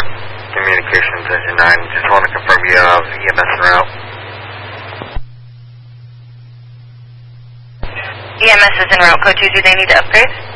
Communications Engine 9, just want to confirm you have EMS en route. EMS is en route, code 2, do they need to upgrade?